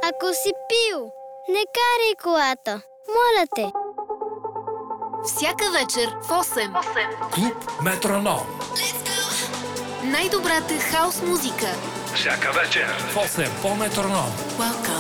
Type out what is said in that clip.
Ако си пил, не карай колата. Моля те. Всяка вечер в 8. Клуб Метроном. Най-добрата хаус музика. Всяка вечер в 8 по Метроном. Welcome.